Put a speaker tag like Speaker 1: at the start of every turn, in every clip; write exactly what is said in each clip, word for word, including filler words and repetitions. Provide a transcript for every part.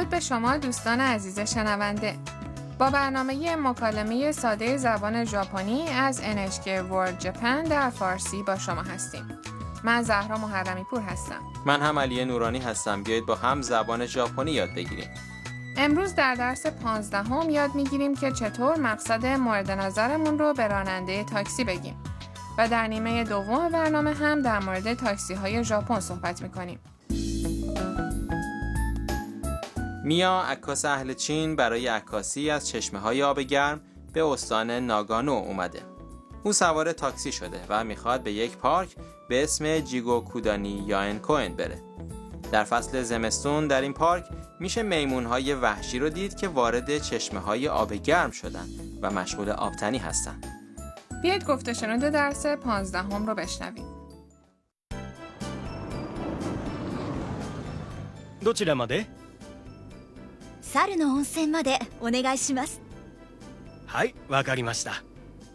Speaker 1: درود به شما دوستان عزیز شنونده. با برنامه مکالمه ساده زبان ژاپنی از ان اچ کی World Japan در فارسی با شما هستیم. من زهرا محرمی پور هستم.
Speaker 2: من هم علی نورانی هستم. بیایید با هم زبان ژاپنی یاد بگیریم.
Speaker 1: امروز در درس پانزدهم یاد میگیریم که چطور مقصد مورد نظرمون رو به راننده تاکسی بگیم. و در نیمه دوم برنامه هم در مورد تاکسی های ژاپن صحبت میکنیم.
Speaker 2: میا، عکاس اهل چین، برای عکاسی از چشمه‌های آب گرم به استان ناگانو اومده. او سوار تاکسی شده و میخواد به یک پارک به اسم جیگوکودانی یائنکوئن بره. در فصل زمستون در این پارک میشه میمون‌های وحشی رو دید که وارد چشمه‌های آب گرم شدن و مشغول آبتنی هستن.
Speaker 1: بیایید گفته شنود درس پانزدهم رو بشنویم.
Speaker 3: どちらまで？
Speaker 4: 猿の温泉までお願いします。
Speaker 3: はい、わかりました。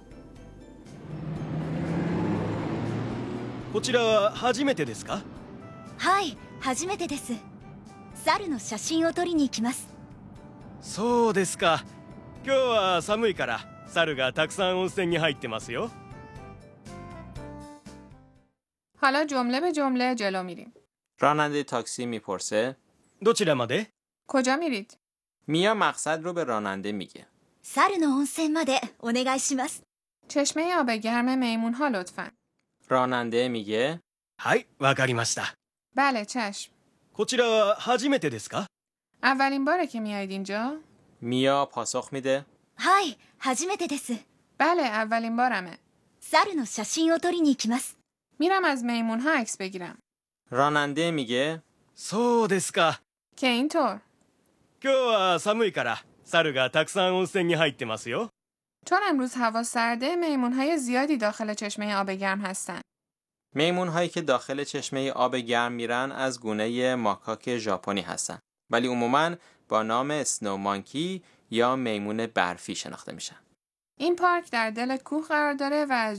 Speaker 3: こちらは初めてですか？
Speaker 4: はい、初めてです。猿の写真を撮りに行きます。
Speaker 3: そうですか。今日は寒いから猿がたくさん温泉に入ってますよ。
Speaker 1: حالا جمله به جمله جلو میریم.
Speaker 2: راننده تاکسی میپرسه
Speaker 3: どちらまで？
Speaker 1: کجا میرید؟
Speaker 2: میا مقصد رو به راننده میگه.
Speaker 4: 猿の温泉までお願いします。
Speaker 1: چشمه آب گرم میمون ها لطفاً.
Speaker 2: راننده میگه
Speaker 3: はい、わかりました。
Speaker 1: بله چشم.
Speaker 3: こちらは初めてですか？
Speaker 1: اولین باره که میایید اینجا؟
Speaker 2: میا پاسخ میده
Speaker 4: はい、初めてです。
Speaker 1: بله اولین بارمه.
Speaker 4: 猿の写真を撮りに行きます。
Speaker 1: میرم از میمون ها عکس بگیرم.
Speaker 2: راننده میگه
Speaker 3: そうですか。
Speaker 1: که اینطور.
Speaker 3: 今日は寒いから猿がたくさん温泉に入ってますよ。
Speaker 1: چون امروز هوا سرده میمون های زیادی داخل چشمه آب گرم هستن.
Speaker 2: میمون هایی که داخل چشمه آب گرم میرن از گونه ماکاک ژاپنی هستن، ولی عموماً با نام اسنو مانکی یا میمون برفی شناخته میشن.
Speaker 1: این پارک در دل کوه قرار داره و از